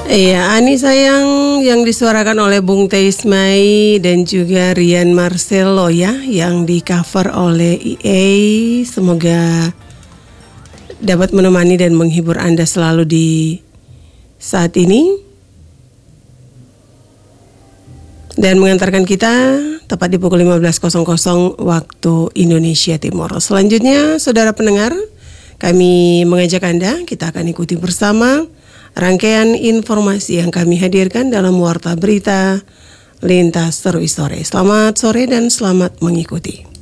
Iya, Ani sayang yang disuarakan oleh Bung Teismai dan juga Rian Marcelo ya, yang di cover oleh EA. Semoga dapat menemani dan menghibur Anda selalu di saat ini dan mengantarkan kita tepat di pukul 15.00 waktu Indonesia Timur. Selanjutnya, saudara pendengar, kami mengajak Anda, kita akan ikuti bersama rangkaian informasi yang kami hadirkan dalam Warta Berita Lintas Terus Sore. Selamat sore dan selamat mengikuti.